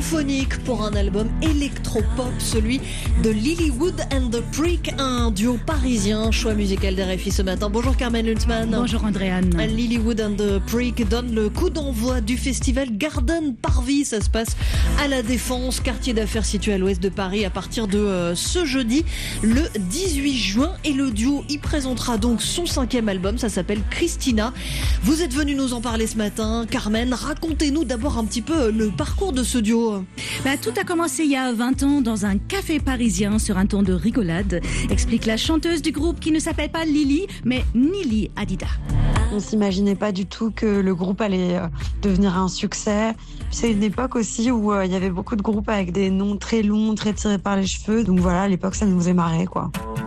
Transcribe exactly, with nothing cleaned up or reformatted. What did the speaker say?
symphonique pour un album électropop, celui de Lilywood and the Prick, un duo parisien. Choix musical d'R F I ce matin. Bonjour Carmen Luntman. Bonjour Andréane. Lilywood and the Prick donne le coup d'envoi du festival Garden Parvis. Ça se passe à La Défense, quartier d'affaires situé à l'ouest de Paris, à partir de euh, ce jeudi, le dix-huit juin. Et le duo y présentera donc son cinquième album. Ça s'appelle Christina. Vous êtes venu nous en parler ce matin. Carmen, racontez-nous d'abord un petit peu le parcours de ce duo. Bah, tout a commencé il y a vingt ans dans un café parisien sur un ton de rigolade, explique la chanteuse du groupe qui ne s'appelle pas Lily, mais Nili Hadida. On s'imaginait pas du tout que le groupe allait devenir un succès. C'est une époque aussi où il y avait beaucoup de groupes avec des noms très longs, très tirés par les cheveux. Donc voilà, à l'époque, ça nous faisait marrer, quoi.